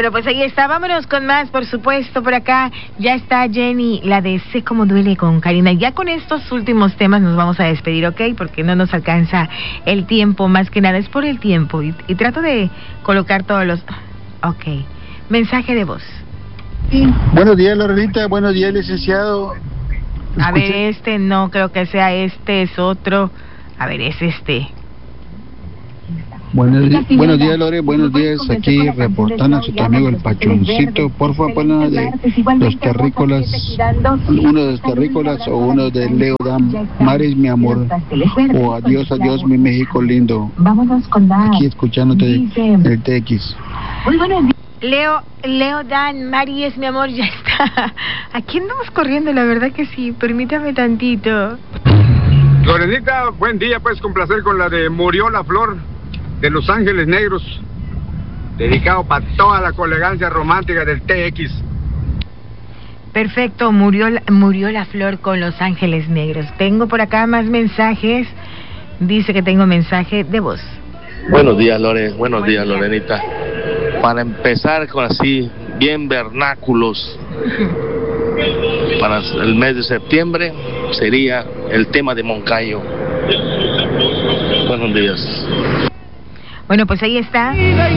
Bueno, pues ahí está, vámonos con más, por supuesto, por acá ya está Jenny, la de Sé Cómo Duele con Karina. Ya con estos últimos temas nos vamos a despedir, ¿ok? Porque no nos alcanza el tiempo, más que nada, es por el tiempo. Y trato de colocar todos los... Ok, mensaje de voz. Buenos días, Lorenita, buenos días, licenciado. A ver, no creo que sea es otro. A ver, es este. Buenos días, Lore, buenos días, aquí reportando a su amigo el Pachoncito. Por favor, uno de los terrícolas, o uno de Leo Dan, Maris, mi amor, o adiós, adiós, mi México lindo. Aquí escuchándote el TX. Muy buenos días. Leo Dan, Mari es mi amor, ya está. Aquí andamos corriendo, la verdad que sí, permítame tantito. Lorenita, buen día, pues complacer con la de Murió la Flor de Los Ángeles Negros, dedicado para toda la colegancia romántica del TX. Perfecto, murió la flor con Los Ángeles Negros. Tengo por acá más mensajes, dice que tengo mensaje de voz. Buenos días, Lore, buenos días, Lorenita. Para empezar con así, bien vernáculos, para el mes de septiembre sería el tema de Moncayo. Buenos días. Bueno, pues ahí está.